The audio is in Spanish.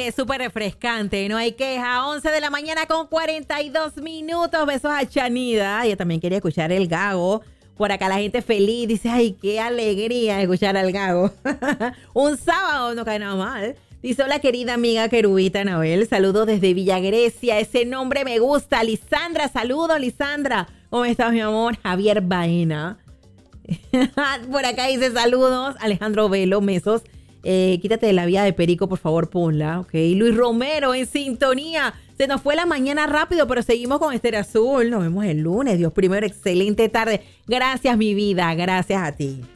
súper refrescante, no hay queja. 11 de la mañana con 42 minutos. Besos a Chanida. Ella también quería escuchar el Gago. Por acá la gente feliz dice, ay, qué alegría escuchar al Gago. Un sábado no cae nada mal. Dice, hola querida amiga querubita Anabel, saludos desde Villa Grecia, ese nombre me gusta. Lisandra, saludos Lisandra. ¿Cómo estás mi amor? Javier Baena. Por acá dice saludos, Alejandro Velo, Mesos. Quítate de la vía de Perico, por favor, ponla, ¿ok? Luis Romero en sintonía. Se nos fue la mañana rápido, pero seguimos con Estéreo Azul. Nos vemos el lunes. Dios primero, excelente tarde. Gracias, mi vida. Gracias a ti.